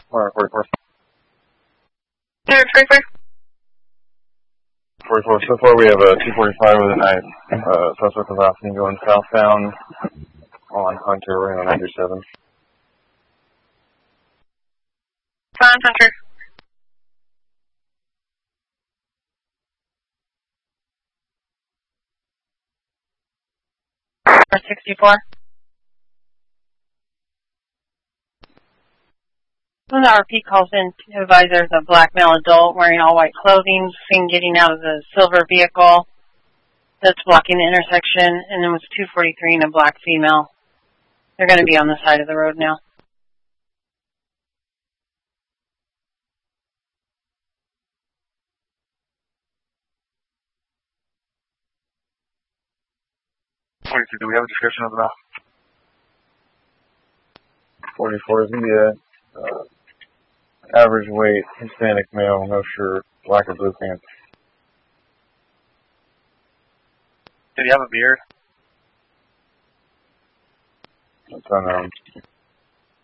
We're on 44. 44. 44. So far we have a 245 with a knife. Suspect was asking going southbound on Hunter, we're on 97. On Hunter. 64. When the RP calls in to advise there's a black male adult wearing all white clothing seen getting out of the silver vehicle that's blocking the intersection, and then was 243 and a black female. They're going to be on the side of the road now. Do we have a description of the mouth? 44 is the average weight, Hispanic male, no shirt, black or blue pants. Did he have a beard? That's unknown.